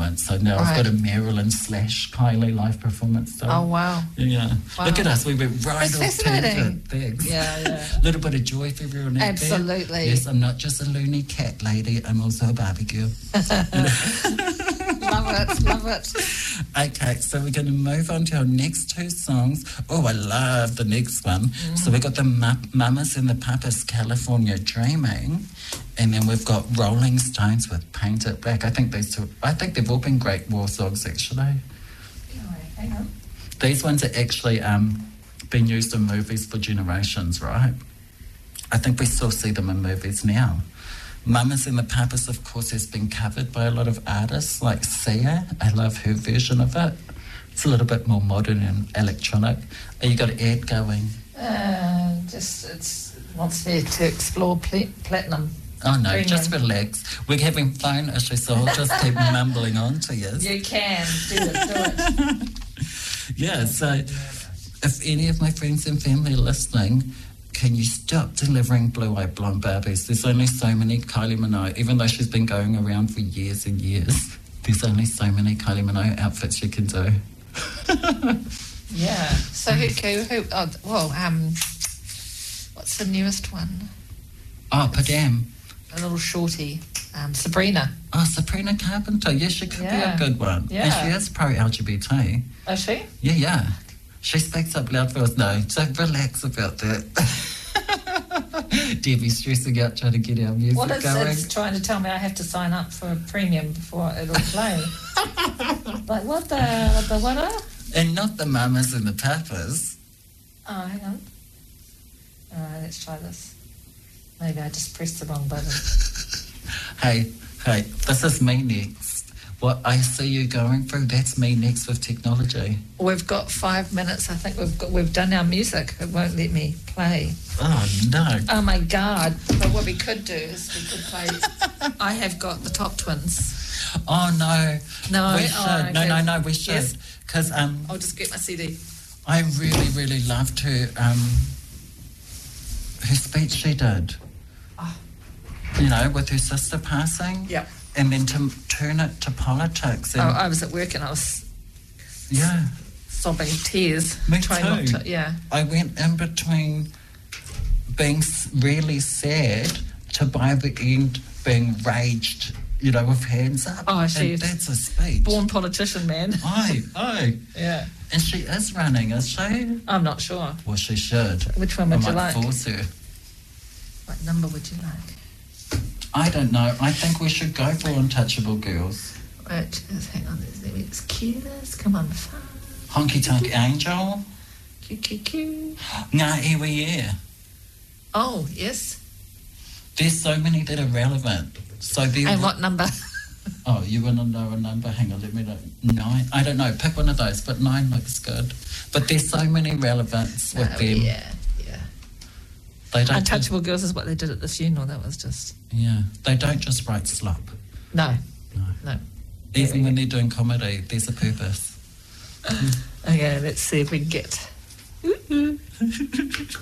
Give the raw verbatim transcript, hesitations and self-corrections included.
performance. So now Right. I've got a Marilyn slash Kylie live performance. So, Oh, wow. yeah. Wow. Look at us. We went right That's off fascinating. tangent. Thanks. Yeah, yeah. A little bit of joy for everyone out there. Absolutely. Yes, I'm not just a loony cat lady. I'm also a Barbie girl. Love it, love it. Okay, so we're going to move on to our next two songs. Oh, I love the next one. Mm. So we've got the Ma- Mamas and the Papas, California Dreaming. And then we've got Rolling Stones with Paint It Black. I think these two, I think they've all been great war songs, actually. Oh, hang on. These ones are actually um, been used in movies for generations, right? I think we still see them in movies now. Mamas and the Papas, of course, has been covered by a lot of artists like Sia. I love her version of it. It's a little bit more modern and electronic. Oh, you got an ad going? Uh, just, it's wants me to explore pl- platinum. Oh, no, Premium. just relax. We're having phone issues, so I'll just keep mumbling on to you. You can. Do it, do it. Yeah, so if any of my friends and family are listening, can you stop delivering blue-eyed blonde Barbies? There's only so many Kylie Minogue, even though she's been going around for years and years, there's only so many Kylie Minogue outfits you can do. Yeah. So who, who, who oh, well, um, what's the newest one? Oh, Padam. A little shorty. Um, Sabrina. Oh, Sabrina Carpenter. Yes, she could Yeah. be a good one. Yeah. And she is pro-L G B T. Is she? Yeah, yeah. She speaks up loud for us. No, so relax about that. Debbie's stressing out trying to get our music Well, it's, going. it's trying to tell me I have to sign up for a premium before it'll play. Like, what the, what the, what are? And not the mamas and the papas. Oh, hang on. All right, let's try this. Maybe I just pressed the wrong button. Hey, hey, this is me next. What I see you going through, that's me next with technology. We've got five minutes. I think we've got, we've done our music. It won't let me play. Oh, no. Oh, my God. But what we could do is we could play... I have got the Top Twins. Oh, no. No, We oh, should. No, okay. no, no, we should. Yes. Because um, I'll just get my C D. I really, really loved her, um, her speech she did. Oh. You know, with her sister passing. Yeah. And then to turn it to politics. Oh, And, I was at work and I was yeah. sobbing tears. Me trying too. Not to, yeah. I went in between being s- really sad to by the end being raged, you know, with hands up. Oh, she- and that's a speech. Born politician, man. Aye, aye. Yeah. And she is running, is she? I'm not sure. Well, she should. Which one I would you might like? force her. What number would you like? I don't know. I think we should go for Untouchable Girls. Wait, hang on. It's cutest. Come on. Honky Tonk Angel. Q, Q, Q. Ngā iwi yeah. Oh, yes. There's so many that are relevant. So there. And what number? Oh, you want to know a number? Hang on, let me know. Nine? I don't know. Pick one of those, but nine looks good. But there's so many relevance with Oh, them. yeah, yeah. They don't Untouchable Girls is what they did at this funeral. That was just... Yeah. They don't just write slop. No. No. No. Even when they're doing comedy, there's a purpose. Okay, let's see if we can get...